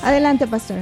Adelante, pastor.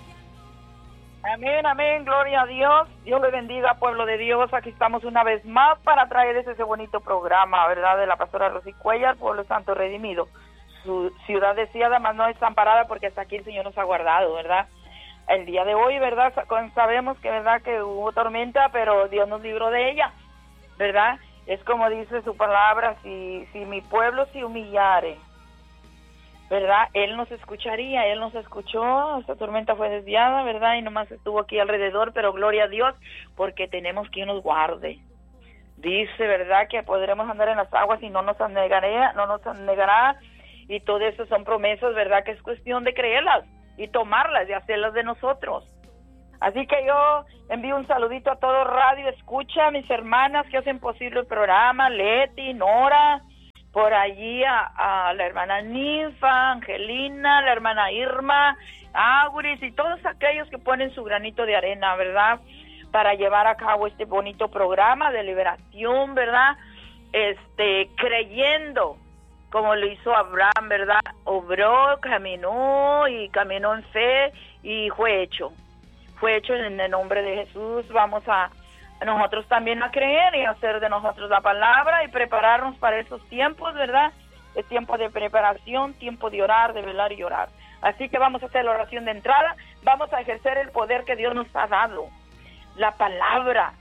Amén, amén, gloria a Dios. Dios le bendiga, pueblo de Dios. Aquí estamos una vez más para traerles ese bonito programa, ¿verdad? De la pastora Rosy Cuellar, Pueblo Santo Redimido. Su ciudad deseada, más no desamparada, porque hasta aquí el Señor nos ha guardado, ¿verdad? El día de hoy, ¿verdad? Sabemos que, ¿verdad? Que hubo tormenta, pero Dios nos libró de ella, ¿verdad? Es como dice su palabra, si mi pueblo se humillare, ¿verdad? Él nos escucharía, Él nos escuchó, esta tormenta fue desviada, ¿verdad? Y nomás estuvo aquí alrededor, pero gloria a Dios, porque tenemos quien nos guarde. Dice, ¿verdad? Que podremos andar en las aguas y no nos negará, y todo eso son promesas, ¿verdad? Que es cuestión de creerlas y tomarlas y hacerlas de nosotros. Así que yo envío un saludito a todo Radio Escucha, a mis hermanas que hacen posible el programa, Leti, Nora, por allí a la hermana Ninfa, Angelina, la hermana Irma, Auris y todos aquellos que ponen su granito de arena, ¿verdad? Para llevar a cabo este bonito programa de liberación, ¿verdad? Creyendo, como lo hizo Abraham, ¿verdad? Obró, caminó en fe y fue hecho. Fue hecho en el nombre de Jesús. Vamos a nosotros también a creer y hacer de nosotros la palabra y prepararnos para esos tiempos, ¿verdad? Es tiempo de preparación, tiempo de orar, de velar y orar. Así que vamos a hacer la oración de entrada, vamos a ejercer el poder que Dios nos ha dado. La palabra,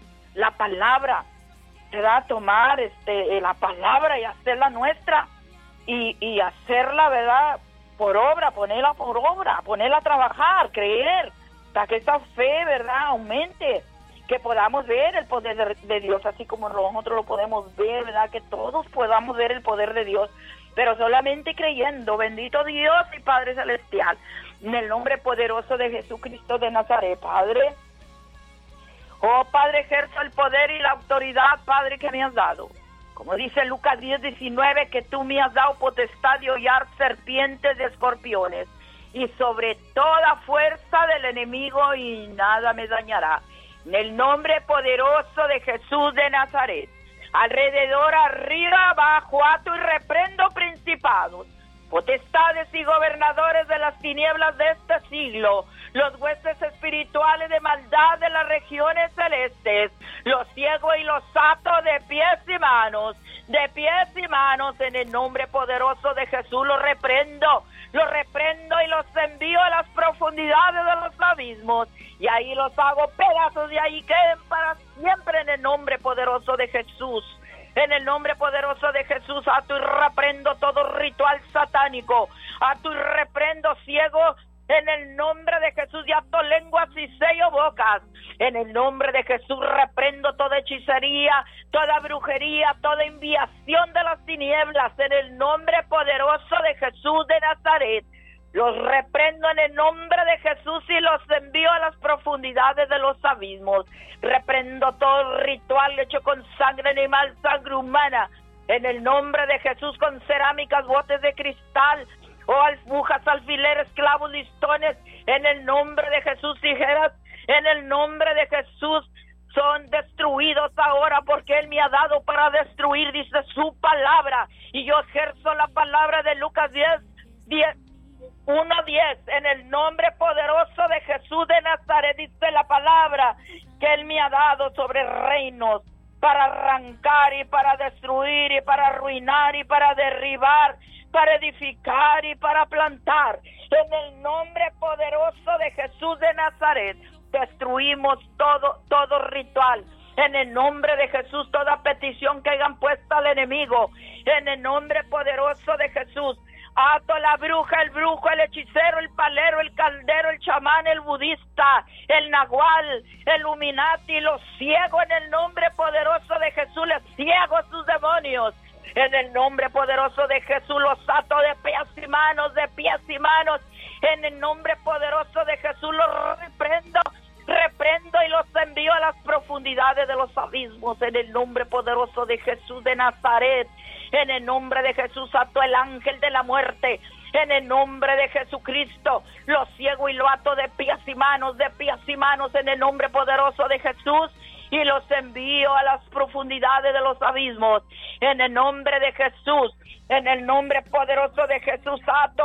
¿verdad? Tomar la palabra y hacerla nuestra y hacerla, ¿verdad? Por obra, ponerla por obra, ponerla a trabajar, creer, para que esa fe, ¿verdad? Aumente, que podamos ver el poder de Dios, así como nosotros lo podemos ver, ¿verdad? Que todos podamos ver el poder de Dios, pero solamente creyendo. Bendito Dios y Padre Celestial, en el nombre poderoso de Jesucristo de Nazaret, Padre. Oh, Padre, ejerzo el poder y la autoridad, Padre, que me has dado. Como dice Lucas 10:19, que tú me has dado potestad de hollar serpientes y escorpiones, y sobre toda fuerza del enemigo, y nada me dañará. En el nombre poderoso de Jesús de Nazaret, alrededor, arriba, abajo, ato y reprendo principados, potestades y gobernadores de las tinieblas de este siglo, los huestes espirituales de maldad de las regiones celestes, los ciegos y los ato de pies y manos, en el nombre poderoso de Jesús los reprendo y los envío a las profundidades de los abismos, y ahí los hago pedazos y ahí queden para siempre en el nombre poderoso de Jesús. En el nombre poderoso de Jesús, ato y reprendo todo ritual satánico, ato y reprendo ciego, en el nombre de Jesús, y ato lenguas y sello bocas. En el nombre de Jesús reprendo toda hechicería, toda brujería, toda enviación de las tinieblas. En el nombre poderoso de Jesús de Nazaret, los reprendo en el nombre de Jesús y los envío a las profundidades de los abismos. Reprendo todo ritual hecho con sangre animal, sangre humana. En el nombre de Jesús, con cerámicas, botes de cristal, alfujas, alfileres, clavos, listones, en el nombre de Jesús, tijeras, en el nombre de Jesús, son destruidos ahora, porque Él me ha dado para destruir, dice su palabra, y yo ejerzo la palabra de Lucas 1:10, en el nombre poderoso de Jesús de Nazaret, dice la palabra, que Él me ha dado sobre reinos, para arrancar y para destruir y para arruinar y para derribar, para edificar y para plantar. En el nombre poderoso de Jesús de Nazaret, destruimos todo ritual. En el nombre de Jesús, toda petición que hayan puesto al enemigo. En el nombre poderoso de Jesús, ato la bruja, el brujo, el hechicero, el palero, el caldero, el chamán, el budista, el nahual, el luminati, los ciegos. En el nombre poderoso de Jesús, les ciego a sus demonios. En el nombre poderoso de Jesús, los ato de pies y manos, En el nombre poderoso de Jesús, los reprendo y los envío a las profundidades de los abismos. En el nombre poderoso de Jesús de Nazaret, en el nombre de Jesús, ato el ángel de la muerte. En el nombre de Jesucristo, los ciego y lo ato de pies y manos, en el nombre poderoso de Jesús, y los envío a las profundidades de los abismos. En el nombre de Jesús, en el nombre poderoso de Jesús, ato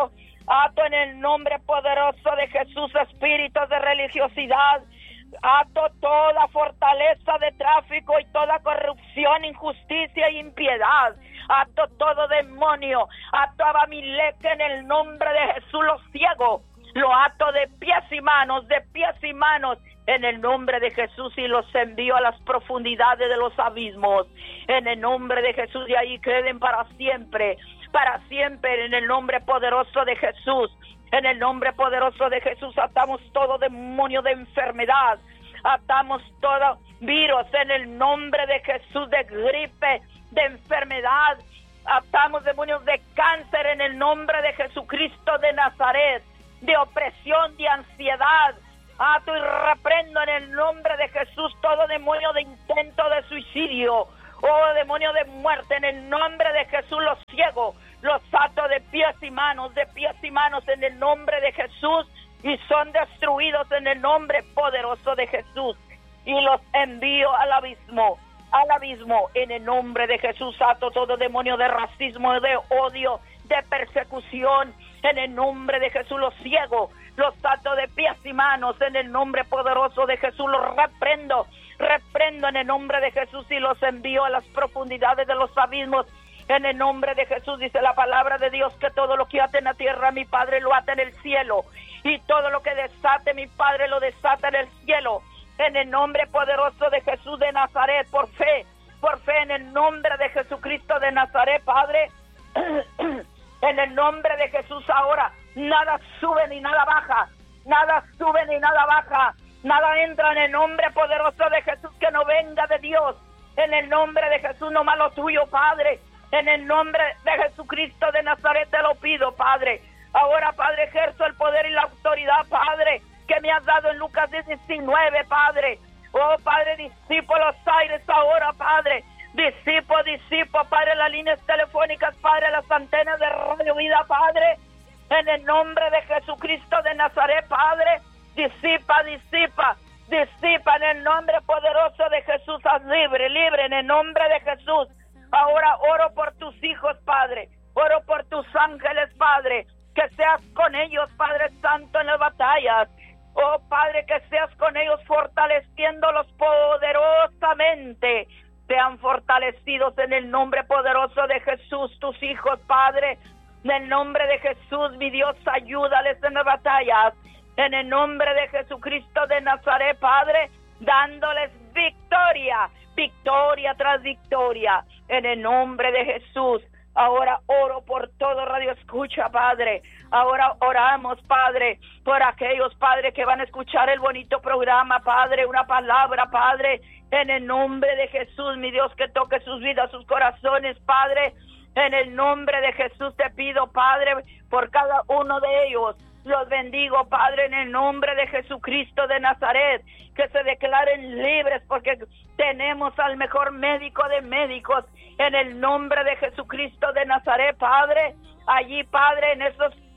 Ato en el nombre poderoso de Jesús espíritus de religiosidad. Ato toda fortaleza de tráfico y toda corrupción, injusticia e impiedad. Ato todo demonio. Ato a Bamileque en el nombre de Jesús, los ciegos. Lo ato de pies y manos, en el nombre de Jesús, y los envío a las profundidades de los abismos. En el nombre de Jesús, y ahí queden para siempre, en el nombre poderoso de Jesús. En el nombre poderoso de Jesús atamos todo demonio de enfermedad, atamos todo virus en el nombre de Jesús, de gripe, de enfermedad, atamos demonios de cáncer en el nombre de Jesucristo de Nazaret, de opresión, de ansiedad. Ato y reprendo en el nombre de Jesús todo demonio de intento de suicidio, demonio de muerte, en el nombre de Jesús. Los ciegos los ato de pies y manos, en el nombre de Jesús, y son destruidos en el nombre poderoso de Jesús, y los envío al abismo, en el nombre de Jesús. Ato todo demonio de racismo, de odio, de persecución, en el nombre de Jesús. Los ciegos los ato de pies y manos, en el nombre poderoso de Jesús. Los reprendo en el nombre de Jesús, y los envío a las profundidades de los abismos, en el nombre de Jesús. Dice la palabra de Dios que todo lo que ate en la tierra, mi Padre lo ata en el cielo, y todo lo que desate, mi Padre lo desata en el cielo. En el nombre poderoso de Jesús de Nazaret, por fe, en el nombre de Jesucristo de Nazaret, Padre, en el nombre de Jesús. Ahora nada sube ni nada baja, nada entra en el nombre poderoso de Jesús que no venga de Dios. En el nombre de Jesús, no malo tuyo, Padre. En el nombre de Jesucristo de Nazaret te lo pido, Padre. Ahora, Padre, ejerzo el poder y la autoridad, Padre, que me has dado en Lucas 19, Padre. Oh, Padre, disipo los aires ahora, Padre. Disipo, Padre, las líneas telefónicas, Padre, las antenas de Radio Vida, Padre. En el nombre de Jesucristo de Nazaret, Padre. Disipa, en el nombre poderoso de Jesús. Haz libre, en el nombre de Jesús. Ahora oro por tus hijos, Padre. Oro por tus ángeles, Padre. Que seas con ellos, Padre Santo, en las batallas. Oh, Padre, que seas con ellos, fortaleciéndolos poderosamente. Sean fortalecidos en el nombre poderoso de Jesús, tus hijos, Padre. En el nombre de Jesús, mi Dios, ayúdales en las batallas. En el nombre de Jesucristo de Nazaret, Padre, dándoles victoria tras victoria, en el nombre de Jesús. Ahora oro por todo Radio Escucha, Padre. Ahora oramos, Padre, por aquellos, Padre, que van a escuchar el bonito programa, Padre, una palabra, Padre, en el nombre de Jesús, mi Dios, que toque sus vidas, sus corazones, Padre. En el nombre de Jesús te pido, Padre, por cada uno de ellos. Los bendigo, Padre, en el nombre de Jesucristo de Nazaret, que se declaren libres, porque tenemos al mejor médico de médicos, en el nombre de Jesucristo de Nazaret, Padre. Allí, Padre, en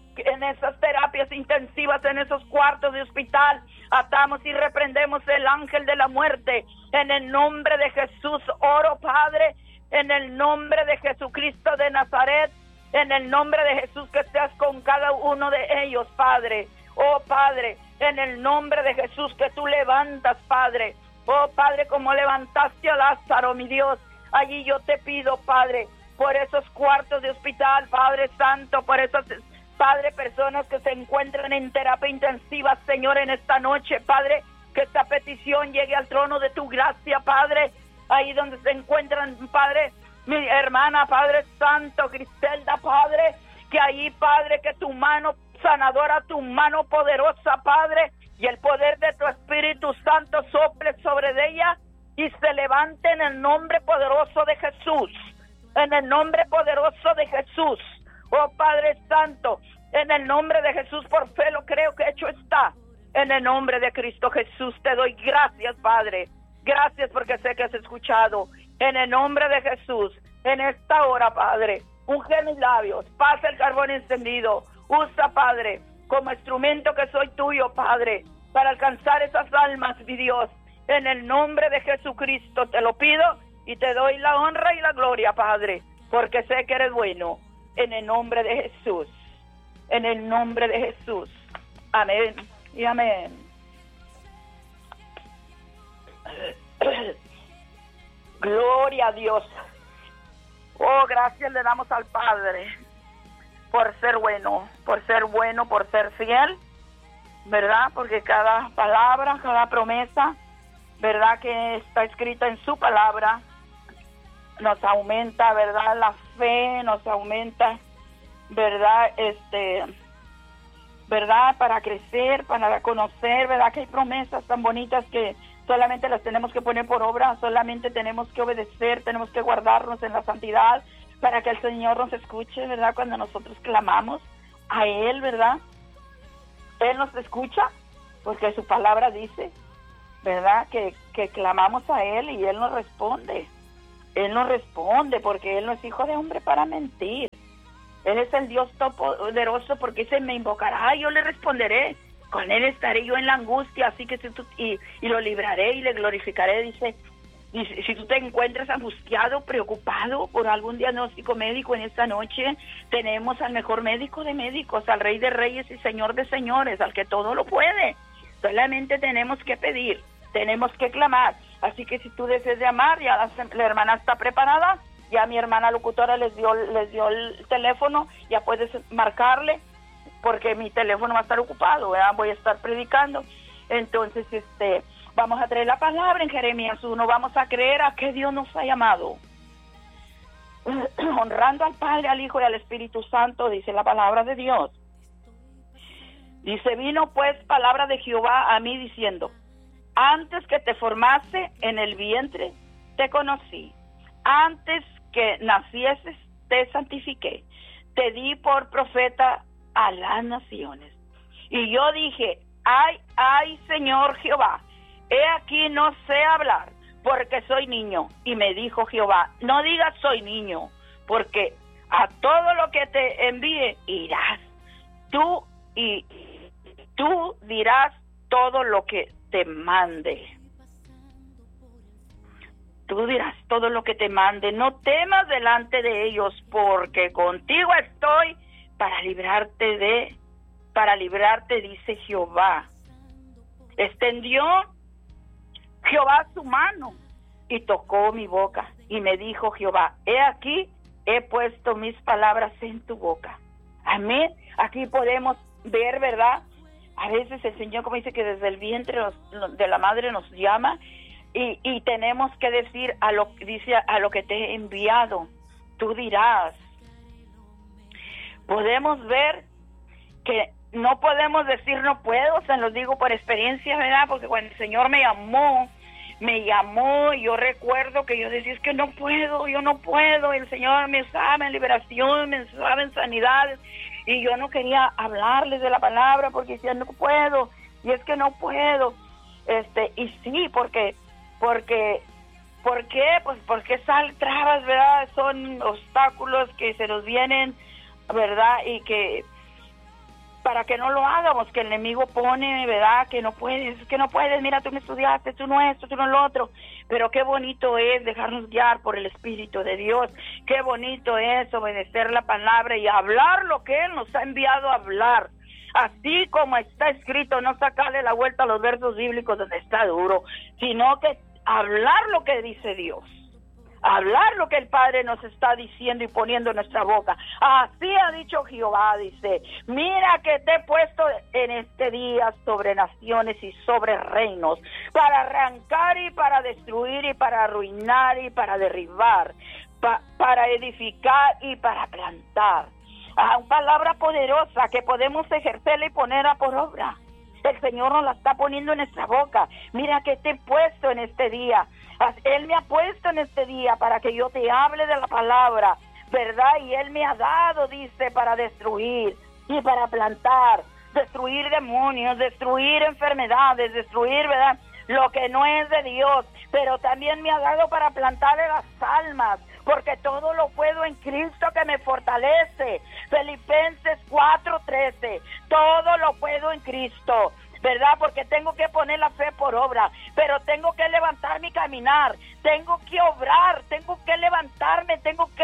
esas terapias intensivas, en esos cuartos de hospital, atamos y reprendemos el ángel de la muerte. En el nombre de Jesús oro, Padre, en el nombre de Jesucristo de Nazaret. En el nombre de Jesús, que seas con cada uno de ellos, Padre. Oh, Padre, en el nombre de Jesús, que tú levantas, Padre. Oh, Padre, como levantaste a Lázaro, mi Dios. Allí yo te pido, Padre, por esos cuartos de hospital, Padre Santo, por esas, Padre, personas que se encuentran en terapia intensiva, Señor, en esta noche, Padre, que esta petición llegue al trono de tu gracia, Padre. Ahí donde se encuentran, Padre, mi hermana, Padre Santo, Griselda, Padre, que ahí, Padre, que tu mano sanadora, tu mano poderosa, Padre, y el poder de tu Espíritu Santo sople sobre ella y se levante en el nombre poderoso de Jesús, en el nombre poderoso de Jesús. Oh, Padre Santo, en el nombre de Jesús, por fe lo creo que hecho está. En el nombre de Cristo Jesús te doy gracias, Padre. Gracias porque sé que has escuchado. En el nombre de Jesús, en esta hora, Padre, unge mis labios, pasa el carbón encendido. Usa, Padre, como instrumento que soy tuyo, Padre, para alcanzar esas almas, mi Dios. En el nombre de Jesucristo te lo pido y te doy la honra y la gloria, Padre, porque sé que eres bueno. En el nombre de Jesús. en el nombre de Jesús. Amén y amén. Gloria a Dios. Oh, gracias le damos al Padre por ser bueno, por ser fiel, ¿verdad? Porque cada palabra, cada promesa, ¿verdad? Que está escrita en su palabra, nos aumenta, ¿verdad? La fe, nos aumenta, ¿verdad? ¿Verdad? Para crecer, para conocer, ¿verdad? Que hay promesas tan bonitas que solamente las tenemos que poner por obra, solamente tenemos que obedecer, tenemos que guardarnos en la santidad para que el Señor nos escuche, ¿verdad? Cuando nosotros clamamos a Él, ¿verdad? Él nos escucha porque su palabra dice, ¿verdad? Que clamamos a Él y Él nos responde. Él nos responde porque Él no es hijo de hombre para mentir. Él es el Dios todopoderoso porque dice, me invocará y yo le responderé. Con Él estaré yo en la angustia, así que y lo libraré y le glorificaré, dice, si tú te encuentras angustiado, preocupado por algún diagnóstico médico en esta noche, tenemos al mejor médico de médicos, al Rey de Reyes y Señor de Señores, al que todo lo puede. Solamente tenemos que pedir, tenemos que clamar. Así que si tú deseas llamar, ya la hermana está preparada, ya mi hermana locutora les dio el teléfono, ya puedes marcarle, porque mi teléfono va a estar ocupado, ¿verdad? Voy a estar predicando. Entonces, vamos a traer la palabra en Jeremías 1, vamos a creer a que Dios nos ha llamado. Honrando al Padre, al Hijo y al Espíritu Santo, dice la palabra de Dios. Dice, vino pues palabra de Jehová a mí diciendo, antes que te formase en el vientre, te conocí. Antes que nacieses, te santifiqué. Te di por profeta a las naciones. Y yo dije, ay, Señor Jehová, he aquí no sé hablar, porque soy niño. Y me dijo Jehová, no digas soy niño, porque a todo lo que te envíe irás. Tú dirás todo lo que te mande. Tú dirás todo lo que te mande. No temas delante de ellos, porque contigo estoy para librarte, dice Jehová. Extendió Jehová su mano y tocó mi boca, y me dijo Jehová, he aquí, he puesto mis palabras en tu boca. Amén. Aquí podemos ver, ¿verdad? A veces el Señor, como dice, que desde el vientre de la madre nos llama, y tenemos que decir a lo que te he enviado. Tú dirás. Podemos ver que no podemos decir no puedo, se los digo por experiencia, ¿verdad? Porque cuando el Señor me llamó, y yo recuerdo que yo decía, es que no puedo, yo no puedo. El Señor me usaba en liberación, me usaba en sanidades, y yo no quería hablarles de la palabra porque decía, no puedo, y es que no puedo. Y sí, ¿por qué? Pues porque trabas, ¿verdad? Son obstáculos que se nos vienen, ¿verdad? Y que para que no lo hagamos, que el enemigo pone, ¿verdad? Que no puedes, mira, tú no estudiaste, tú no esto, tú no lo otro. Pero qué bonito es dejarnos guiar por el Espíritu de Dios. Qué bonito es obedecer la palabra y hablar lo que Él nos ha enviado a hablar. Así como está escrito, no sacarle la vuelta a los versos bíblicos donde está duro, sino que hablar lo que dice Dios. Hablar lo que el Padre nos está diciendo y poniendo en nuestra boca. Así ha dicho Jehová, dice, mira que te he puesto en este día sobre naciones y sobre reinos, para arrancar y para destruir y para arruinar y para derribar, para edificar y para plantar. Una palabra poderosa que podemos ejercerla y ponerla por obra. El Señor nos la está poniendo en nuestra boca. Mira que te he puesto en este día. Él me ha puesto en este día para que yo te hable de la palabra, ¿verdad? Y Él me ha dado, dice, para destruir y para plantar, destruir demonios, destruir enfermedades, destruir, ¿verdad?, lo que no es de Dios. Pero también me ha dado para plantarle las almas, porque todo lo puedo en Cristo que me fortalece. Filipenses 4:13, todo lo puedo en Cristo, ¿verdad? Porque tengo que poner la fe por obra, pero tengo que levantarme y caminar, tengo que obrar, tengo que levantarme, tengo que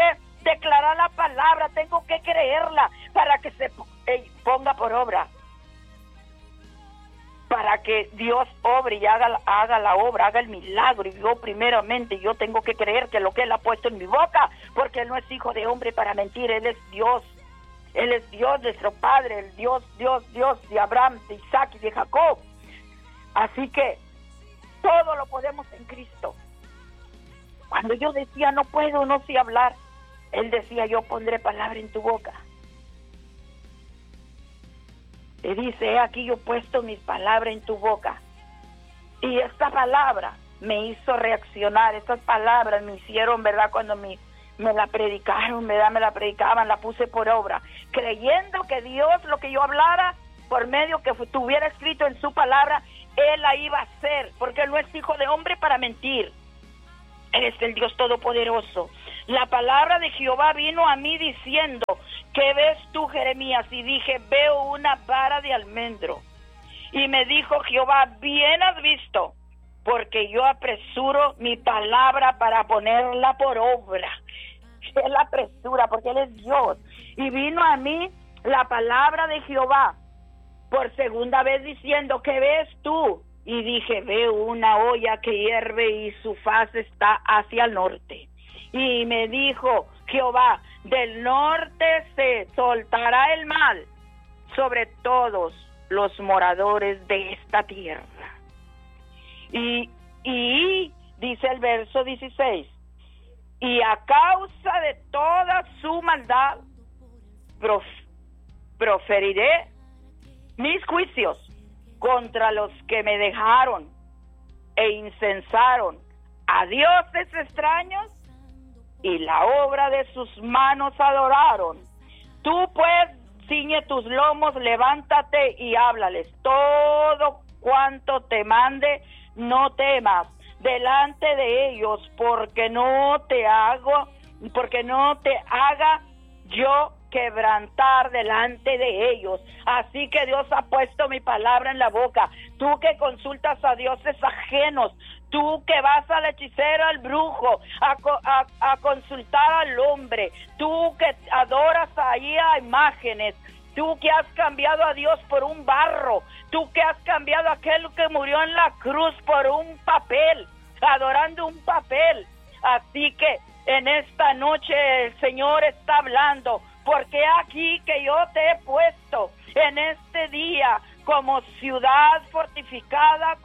declarar la palabra, tengo que creerla para que se ponga por obra. Para que Dios obre y haga la obra, haga el milagro. Y yo primeramente, yo tengo que creer que lo que Él ha puesto en mi boca, porque Él no es hijo de hombre para mentir, Él es Dios. Él es Dios, nuestro Padre, el Dios de Abraham, de Isaac y de Jacob. Así que todo lo podemos en Cristo. Cuando yo decía no puedo, no sé hablar, Él decía yo pondré palabra en tu boca. Y dice, he aquí yo he puesto mis palabras en tu boca. Y esta palabra me hizo reaccionar, estas palabras me hicieron, ¿verdad? Cuando me la predicaron, ¿verdad? Me la predicaban, la puse por obra, creyendo que Dios, lo que yo hablara, por medio que estuviera escrito en su palabra, Él la iba a hacer, porque Él no es hijo de hombre para mentir. Él es el Dios Todopoderoso. La palabra de Jehová vino a mí diciendo, ¿qué ves tú, Jeremías? Y dije, veo una vara de almendro. Y me dijo Jehová, bien has visto, porque yo apresuro mi palabra para ponerla por obra. Él la apresura, porque Él es Dios. Y vino a mí la palabra de Jehová por segunda vez diciendo, ¿qué ves tú? Y dije, veo una olla que hierve y su faz está hacia el norte. Y me dijo Jehová, del norte se soltará el mal sobre todos los moradores de esta tierra. Y dice el verso 16, y a causa de toda su maldad proferiré mis juicios contra los que me dejaron e incensaron a dioses extraños y la obra de sus manos adoraron. Tú pues ciñe tus lomos, levántate y háblales todo cuanto te mande, no temas delante de ellos, porque no te haga yo quebrantar delante de ellos. Así que Dios ha puesto mi palabra en la boca. Tú que consultas a dioses ajenos, tú que vas al hechicero, al brujo, a consultar al hombre, tú que adoras ahí a imágenes, tú que has cambiado a Dios por un barro, tú que has cambiado a aquel que murió en la cruz por un papel, adorando un papel. Así que en esta noche el Señor está hablando, porque aquí que yo te he puesto en este día como ciudad fortificada,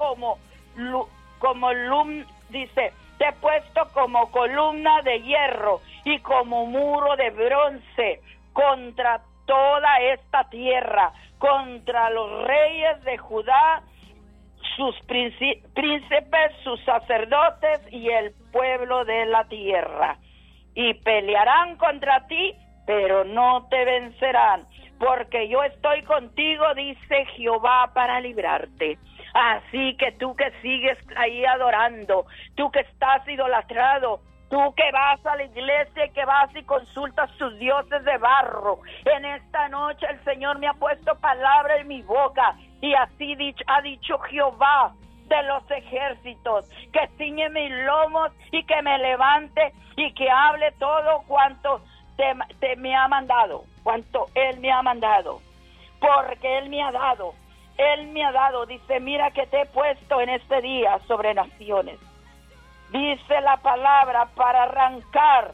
dice, te he puesto como columna de hierro y como muro de bronce contra toda esta tierra, contra los reyes de Judá, sus príncipes, sus sacerdotes y el pueblo de la tierra. Y pelearán contra ti, pero no te vencerán, porque yo estoy contigo, dice Jehová, para librarte. Así que tú que sigues ahí adorando, tú que estás idolatrado, tú que vas a la iglesia y que vas y consultas tus dioses de barro, en esta noche el Señor me ha puesto palabra en mi boca, y así ha dicho Jehová de los ejércitos, que ciñe mis lomos y que me levante y que hable todo cuanto te me ha mandado, cuanto Él me ha mandado, porque Él me ha dado, dice, mira que te he puesto en este día sobre naciones, dice la palabra, para arrancar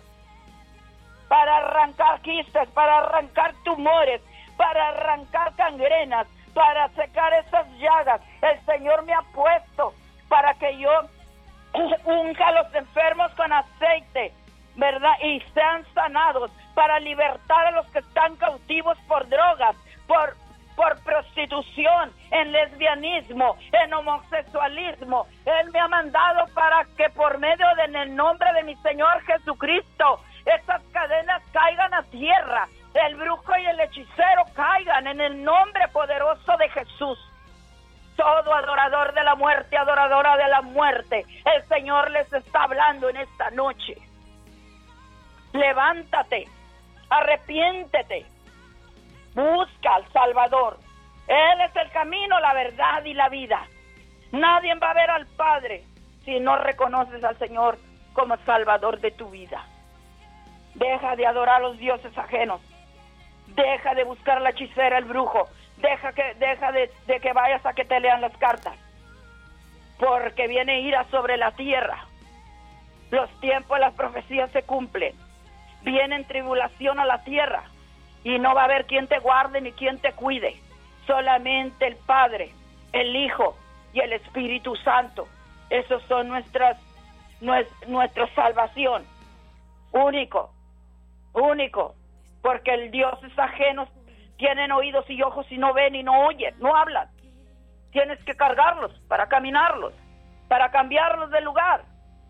quistes, para arrancar tumores, para arrancar cangrenas, para secar esas llagas. El Señor me ha puesto para que yo unja a los enfermos con aceite, ¿verdad? Y sean sanados, para libertar a los que están cautivos por drogas, por prostitución, en lesbianismo, en homosexualismo. Él me ha mandado para que por medio en el nombre de mi Señor Jesucristo, esas cadenas caigan a tierra, el brujo y el hechicero caigan en el nombre poderoso de Jesús. Todo adorador de la muerte, adoradora de la muerte, el Señor les está hablando en esta noche. Levántate, arrepiéntete, busca al Salvador. Él es el camino, la verdad y la vida. Nadie va a ver al Padre si no reconoces al Señor como Salvador de tu vida. Deja de adorar a los dioses ajenos. Deja de buscar a la hechicera, el brujo. Deja de que vayas a que te lean las cartas. Porque viene ira sobre la tierra. Los tiempos, las profecías se cumplen. Viene tribulación a la tierra. Y no va a haber quien te guarde ni quien te cuide. Solamente el Padre, el Hijo y el Espíritu Santo. Esos son nuestra salvación. Único. Porque el Dios es ajeno. Tienen oídos y ojos y no ven y no oyen, no hablan. Tienes que cargarlos para caminarlos, para cambiarlos de lugar.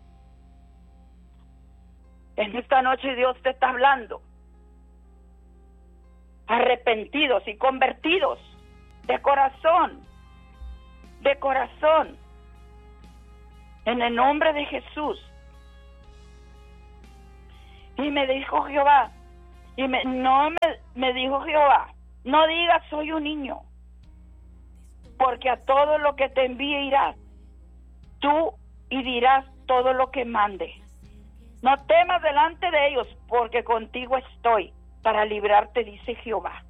En esta noche Dios te está hablando. Arrepentidos y convertidos de corazón. En el nombre de Jesús. Y me dijo Jehová, me dijo Jehová, no digas soy un niño, porque a todo lo que te envíe irás, tú y dirás todo lo que mande. No temas delante de ellos, porque contigo estoy para librarte, dice Jehová.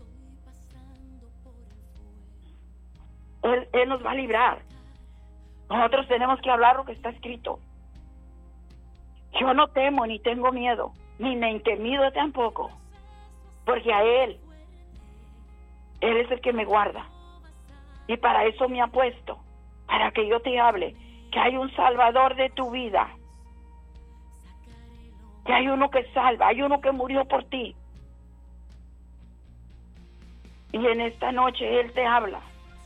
Él nos va a librar. Nosotros tenemos que hablar lo que está escrito. Yo no temo ni tengo miedo, ni me intimido tampoco, porque a Él es el que me guarda. Y para eso me ha puesto, para que yo te hable, que hay un Salvador de tu vida, que hay uno que salva, hay uno que murió por ti. Y en esta noche Él te habla.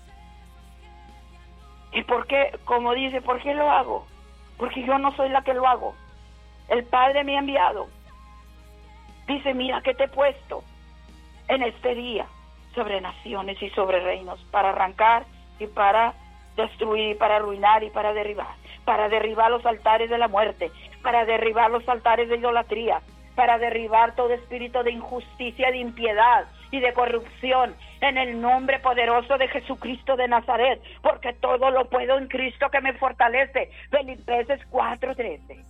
¿Y por qué? Como dice, ¿por qué lo hago? Porque yo no soy la que lo hago. El Padre me ha enviado. Dice, mira que te he puesto en este día sobre naciones y sobre reinos, para arrancar y para destruir y para arruinar y para derribar los altares de la muerte, para derribar los altares de idolatría, para derribar todo espíritu de injusticia, de impiedad y de corrupción, en el nombre poderoso de Jesucristo de Nazaret, porque todo lo puedo en Cristo que me fortalece. Filipenses 4:13.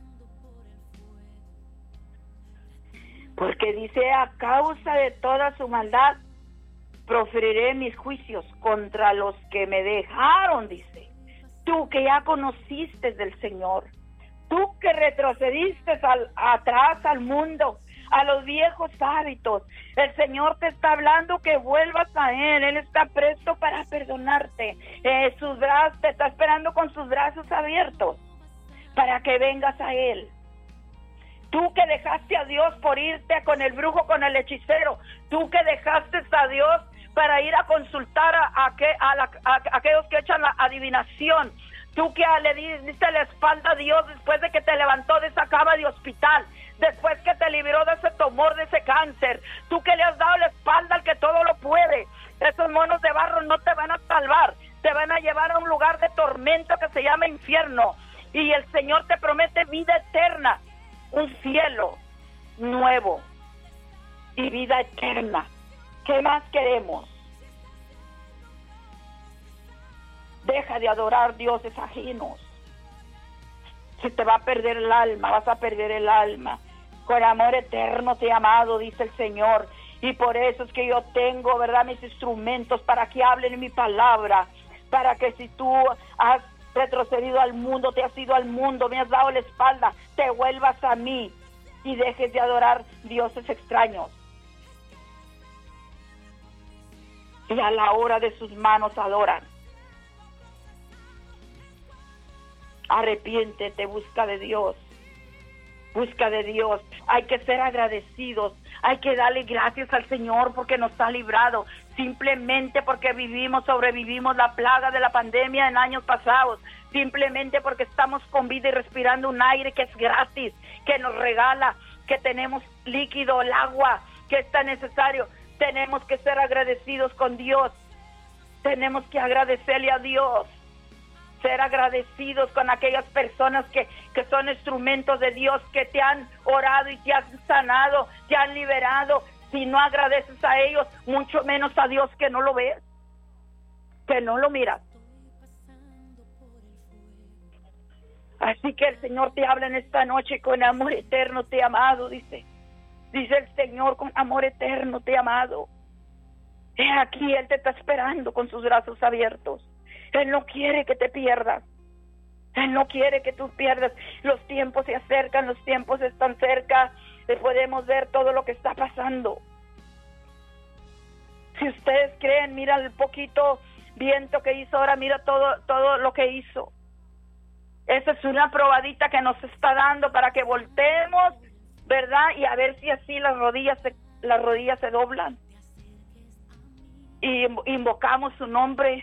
Porque dice, a causa de toda su maldad, proferiré mis juicios contra los que me dejaron, dice. Tú que ya conociste del Señor, tú que retrocediste atrás al mundo, a los viejos hábitos, el Señor te está hablando que vuelvas a Él está presto para perdonarte. Sus brazos te está esperando con sus brazos abiertos para que vengas a Él. Tú que dejaste a Dios por irte con el brujo, con el hechicero, tú que dejaste a Dios para ir a consultar a aquellos que echan la adivinación, tú que le diste la espalda a Dios después de que te levantó de esa cama de hospital, después que te liberó de ese tumor, de ese cáncer, tú que le has dado la espalda al que todo lo puede. Esos monos de barro no te van a salvar, te van a llevar a un lugar de tormento que se llama infierno, y el Señor te promete vida eterna, un cielo nuevo y vida eterna. ¿Qué más queremos? Deja de adorar dioses ajenos. Se te va a perder el alma, vas a perder el alma. Con amor eterno te he amado, dice el Señor. Y por eso es que yo tengo, ¿verdad?, mis instrumentos para que hablen mi palabra. Para que si tú has retrocedido al mundo, te has ido al mundo, me has dado la espalda, te vuelvas a mí y dejes de adorar dioses extraños. Y a la hora de sus manos adoran. Arrepiéntete, busca de Dios. Busca de Dios. Hay que ser agradecidos. Hay que darle gracias al Señor porque nos ha librado. Simplemente porque sobrevivimos la plaga de la pandemia en años pasados. Simplemente porque estamos con vida y respirando un aire que es gratis, que nos regala, que tenemos líquido, el agua que es tan necesario. Tenemos que ser agradecidos con Dios. Tenemos que agradecerle a Dios. Ser agradecidos con aquellas personas que son instrumentos de Dios, que te han orado y te han sanado, te han liberado. Si no agradeces a ellos, mucho menos a Dios, que no lo ves, que no lo miras. Así que el Señor te habla en esta noche: con amor eterno te he amado, dice el Señor, con amor eterno te he amado. He aquí, Él te está esperando con sus brazos abiertos. Él no quiere que te pierdas. Él no quiere que tú pierdas. Los tiempos se acercan, los tiempos están cerca. Podemos ver todo lo que está pasando. Si ustedes creen, mira el poquito viento que hizo ahora, mira todo lo que hizo. Esa es una probadita que nos está dando para que volteemos, ¿verdad? Y a ver si así las rodillas se doblan. Y invocamos su nombre,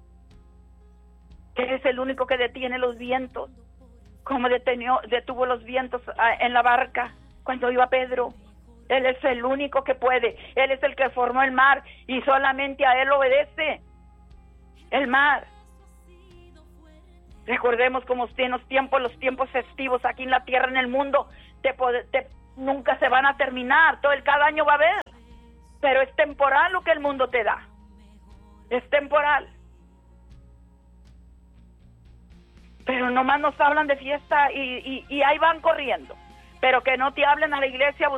que es el único que detiene los vientos, como detuvo los vientos en la barca cuando iba Pedro. Él es el único que puede. Él es el que formó el mar y solamente a Él obedece el mar. Recordemos como en los tiempos festivos aquí en la tierra, en el mundo, nunca se van a terminar. Cada año va a haber, pero es temporal lo que el mundo te da. Es temporal. Pero nomás nos hablan de fiesta y ahí van corriendo. Pero que no te hablen a la iglesia